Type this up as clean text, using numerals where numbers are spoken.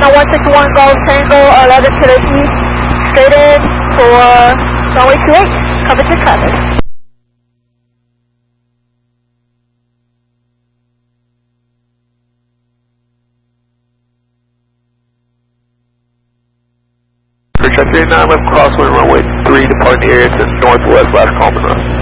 Now 161 Golf Tango 11 to the east, straight in for runway 28, cover to traffic. Richard 39 left crosswind runway 3 departing the area to northwest last call us.